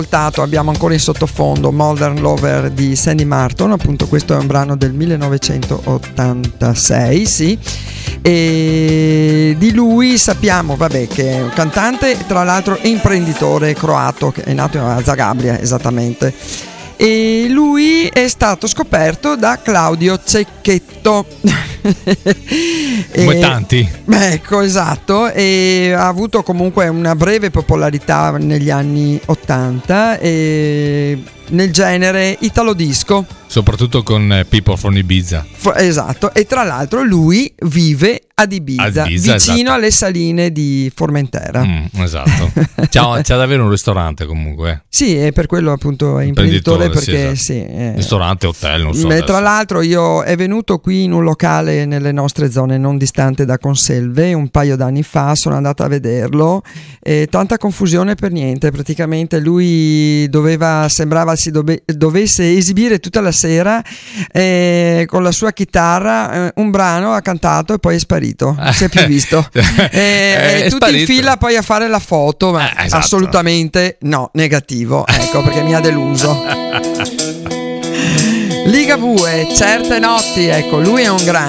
Abbiamo ancora in sottofondo Modern Lover di Sandy Martin, appunto questo è un brano del 1986, sì. E di lui sappiamo, vabbè, che è un cantante, tra l'altro imprenditore croato, che è nato a Zagabria esattamente. E lui è stato scoperto da Claudio Cecchetto. Come tanti. Ecco, esatto, e ha avuto comunque una breve popolarità negli anni 80 e nel genere italo disco, soprattutto con People from Ibiza. Esatto, e tra l'altro lui vive ad Ibiza, vicino esatto. alle saline di Formentera. Esatto. C'ha davvero un ristorante comunque. Sì, e per quello appunto è imprenditore, perché sì, esatto. sì, ristorante, hotel, non so. Tra l'altro è venuto qui in un locale nelle nostre zone, non distante da Conselve, un paio d'anni fa, sono andata a vederlo e tanta confusione per niente, praticamente lui sembrava si dovesse esibire tutta la sera con la sua chitarra un brano, ha cantato e poi è sparito, non si è più visto. Tutti sparito. in fila poi a fare la foto, ma esatto. Assolutamente no, negativo, ecco, perché mi ha deluso. Ligabue, certe notti, ecco, lui è un grande.